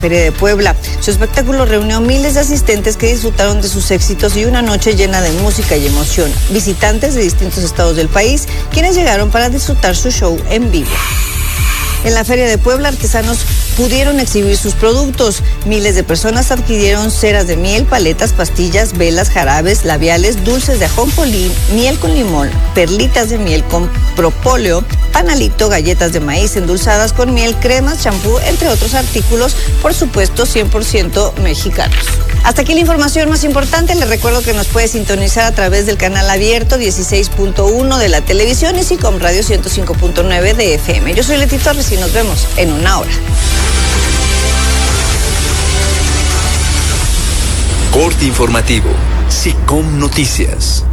Feria de Puebla. Su espectáculo reunió miles de asistentes que disfrutaron de sus éxitos y una noche llena de música y emoción. Visitantes de distintos estados del país, quienes llegaron para disfrutar su show en vivo. En la Feria de Puebla, artesanos pudieron exhibir sus productos. Miles de personas adquirieron ceras de miel, paletas, pastillas, velas, jarabes, labiales, dulces de ajonjolí, miel con limón, perlitas de miel con propóleo, panalito, galletas de maíz endulzadas con miel, cremas, champú, entre otros artículos, por supuesto 100% mexicanos. Hasta aquí la información más importante. Les recuerdo que nos puede sintonizar a través del canal abierto 16.1 de la televisión y SICOM Radio 105.9 de FM. Yo soy Leti Torres y nos vemos en una hora. Corte informativo. SICOM Noticias.